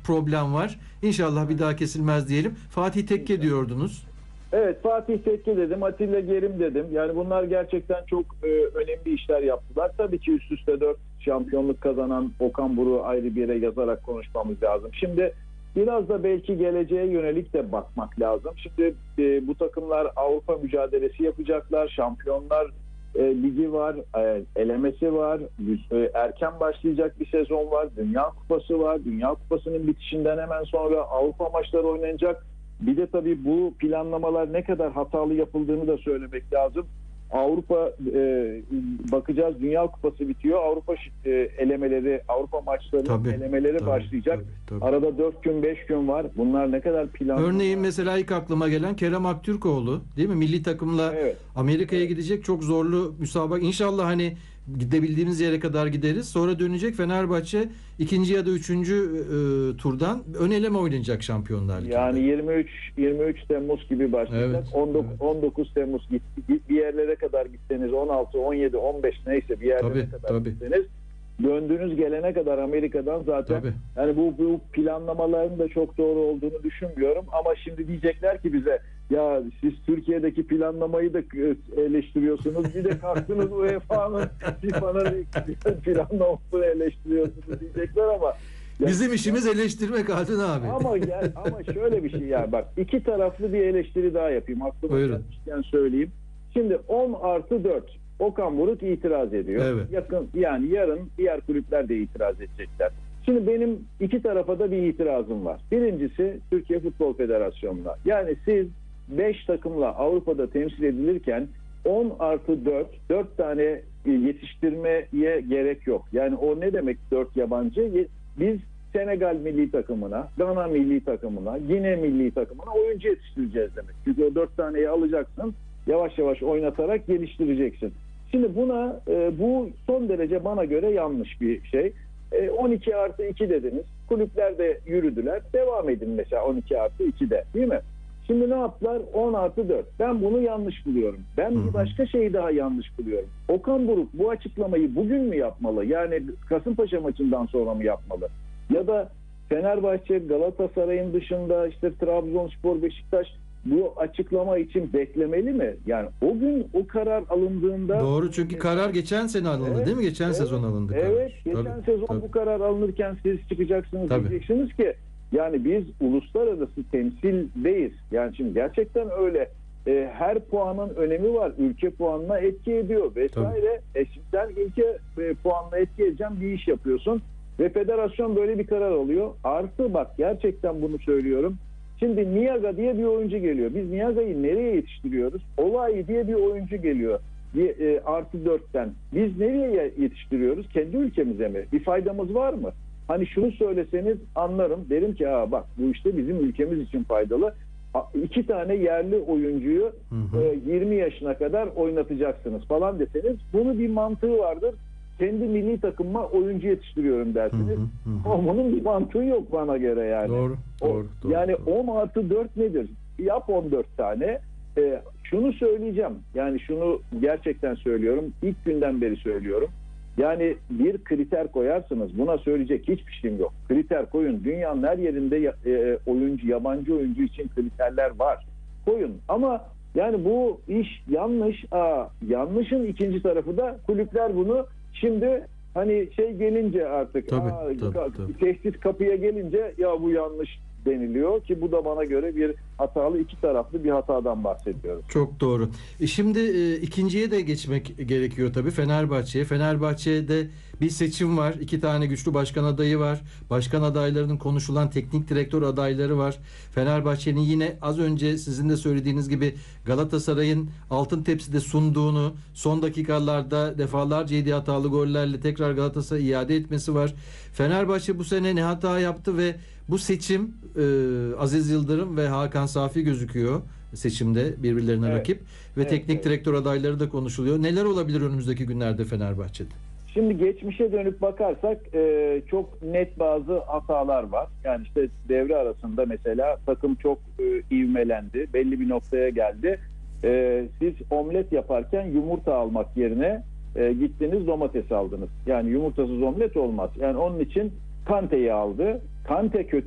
problem var. İnşallah bir daha kesilmez diyelim. Fatih Tekke diyordunuz. Evet, Fatih Tekke dedim, Atilla Gerim dedim. Yani bunlar gerçekten çok önemli işler yaptılar. Tabii ki üst üste 4 şampiyonluk kazanan Okan Buruk'u ayrı bir yere yazarak konuşmamız lazım. Şimdi biraz da belki geleceğe yönelik de bakmak lazım. Şimdi bu takımlar Avrupa mücadelesi yapacaklar. Şampiyonlar Ligi var, elemesi var, erken başlayacak bir sezon var, Dünya Kupası var. Dünya Kupası'nın bitişinden hemen sonra Avrupa maçları oynanacak. Bir de tabii bu planlamalar ne kadar hatalı yapıldığını da söylemek lazım. Avrupa bakacağız, Dünya Kupası bitiyor. Avrupa elemeleri, Avrupa maçlarının elemeleri başlayacak. Tabii. Arada 4 gün 5 gün var. Bunlar ne kadar planlı. Örneğin mesela ilk aklıma gelen Kerem Aktürkoğlu, değil mi? Milli takımla Amerika'ya gidecek, çok zorlu müsabaka. İnşallah hani gidebildiğimiz yere kadar gideriz. Sonra dönecek, Fenerbahçe ikinci ya da üçüncü turdan ön eleme oynayacak Şampiyonlar Ligi'nde. Yani 23 Temmuz gibi başlayacak. Evet. 19 Temmuz bir yerlere kadar gitseniz, 16, 17, 15 neyse bir yerlere kadar gitseniz, döndüğünüz gelene kadar Amerika'dan zaten yani bu planlamaların da çok doğru olduğunu düşünmüyorum. Ama şimdi diyecekler ki bize, ya siz Türkiye'deki planlamayı da eleştiriyorsunuz, bir de kalktınız UEFA'nın, FIFA'nın planlamasını eleştiriyorsunuz diyecekler ama bizim işimiz eleştirmek Haldun abi. Ama şöyle bir şey ya, bak, iki taraflı bir eleştiri daha yapayım. Aklıma gelmişken söyleyeyim. Şimdi 10+4 Okan Buruk itiraz ediyor. Evet. Yarın diğer kulüpler de itiraz edecekler. Şimdi benim iki tarafa da bir itirazım var. Birincisi Türkiye Futbol Federasyonu'na. Yani siz 5 takımla Avrupa'da temsil edilirken 10+4 tane yetiştirmeye gerek yok. Yani o ne demek 4 yabancı? Biz Senegal milli takımına, Gana milli takımına, Gine milli takımına oyuncu yetiştireceğiz demek. Çünkü o 4 taneyi alacaksın, yavaş yavaş oynatarak geliştireceksin. Şimdi bu son derece bana göre yanlış bir şey. 12+2 dediniz. Kulüpler de yürüdüler. Devam edin mesela 12+2'de, değil mi? Şimdi ne yaptılar? 10+4. Ben bunu yanlış buluyorum. Ben bir başka şeyi daha yanlış buluyorum. Okan Buruk bu açıklamayı bugün mü yapmalı? Yani Kasımpaşa maçından sonra mı yapmalı? Ya da Fenerbahçe, Galatasaray'ın dışında işte Trabzonspor, Beşiktaş bu açıklama için beklemeli mi? Yani o gün o karar alındığında... Doğru, çünkü karar geçen sene alındı, değil mi? Geçen sezon alındı karar. Evet, geçen sezon bu karar alınırken siz çıkacaksınız, diyeceksiniz ki yani biz uluslararası temsildeyiz. Yani şimdi gerçekten öyle. Her puanın önemi var. Ülke puanına etki ediyor vesaire. Şimdi sen ülke puanına etki edeceğin bir iş yapıyorsun ve federasyon böyle bir karar alıyor. Artı bak, gerçekten bunu söylüyorum. Şimdi Niaga diye bir oyuncu geliyor. Biz Niaga'yı nereye yetiştiriyoruz? Olay diye bir oyuncu geliyor. +4'ten. Biz nereye yetiştiriyoruz? Kendi ülkemize mi? Bir faydamız var mı? Hani şunu söyleseniz anlarım. Derim ki bak, bu işte bizim ülkemiz için faydalı. 2 tane yerli oyuncuyu 20 yaşına kadar oynatacaksınız falan deseniz, bunun bir mantığı vardır. Kendi milli takımıma oyuncu yetiştiriyorum dersiniz. Ama bunun bir mantığı yok bana göre yani. Doğru. Yani 10+4 nedir? Yap 14 tane. Şunu söyleyeceğim. Yani şunu gerçekten söylüyorum. İlk günden beri söylüyorum. Yani bir kriter koyarsınız. Buna söyleyecek hiçbir şeyim yok. Kriter koyun. Dünyanın her yerinde yabancı oyuncu için kriterler var. Koyun. Ama yani bu iş yanlış. Yanlışın ikinci tarafı da kulüpler bunu şimdi hani gelince artık tehdit kapıya gelince ya bu yanlış deniliyor ki bu da bana göre bir hatalı, iki taraflı bir hatadan bahsediyoruz. Çok doğru. Şimdi ikinciye de geçmek gerekiyor tabii, Fenerbahçe'ye. Fenerbahçe'de bir seçim var. 2 tane güçlü başkan adayı var. Başkan adaylarının konuşulan teknik direktör adayları var. Fenerbahçe'nin yine az önce sizin de söylediğiniz gibi Galatasaray'ın altın tepside sunduğunu, son dakikalarda defalarca yediği hatalı gollerle tekrar Galatasaray'a iade etmesi var. Fenerbahçe bu sene ne hata yaptı ve bu seçim Aziz Yıldırım ve Hakan Safi gözüküyor seçimde birbirlerine rakip ve teknik direktör adayları da konuşuluyor. Neler olabilir önümüzdeki günlerde Fenerbahçe'de? Şimdi geçmişe dönüp bakarsak çok net bazı hatalar var. Yani işte devre arasında mesela takım çok ivmelendi. Belli bir noktaya geldi. Siz omlet yaparken yumurta almak yerine gittiniz domates aldınız. Yani yumurtasız omlet olmaz. Yani onun için Kante'yi aldı. Kante kötü